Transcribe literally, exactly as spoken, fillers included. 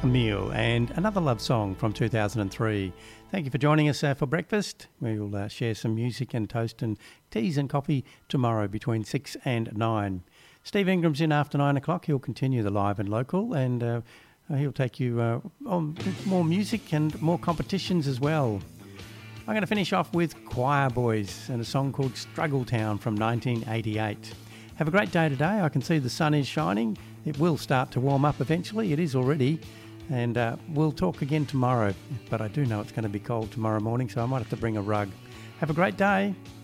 A Meal, and another love song from two thousand three. Thank you for joining us uh, for breakfast. We'll uh, share some music and toast and teas and coffee tomorrow between six and nine. Steve Ingram's in after nine o'clock. He'll continue the live and local, and uh, he'll take you uh, on more music and more competitions as well. I'm going to finish off with Choir Boys and a song called Struggle Town from nineteen eighty-eight. Have a great day today. I can see the sun is shining. It will start to warm up eventually. It is already. And uh, we'll talk again tomorrow. But I do know it's going to be cold tomorrow morning, so I might have to bring a rug. Have a great day.